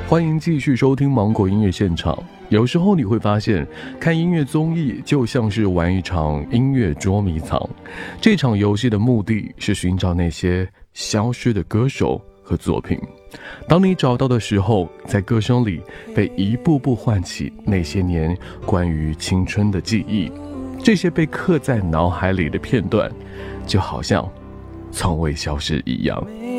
欢迎继续收听芒果音乐现场。有时候你会发现，看音乐综艺就像是玩一场音乐捉迷藏。这场游戏的目的是寻找那些消失的歌手和作品。当你找到的时候，在歌声里被一步步唤起那些年关于青春的记忆。这些被刻在脑海里的片段，就好像从未消失一样。